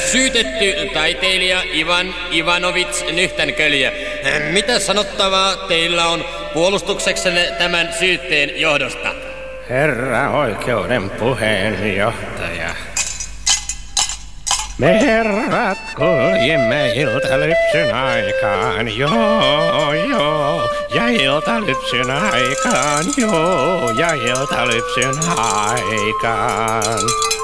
Syytetty taiteilija Ivan Ivanovits Nyhtänkölje. Mitä sanottavaa teillä on puolustukseksenne tämän syytteen johdosta? Herra oikeuden puheenjohtaja. Me herrat kuljimme iltalypsyn aikaan, joo, ja iltalypsyn aikaan, joo, ja iltalypsyn aikaan.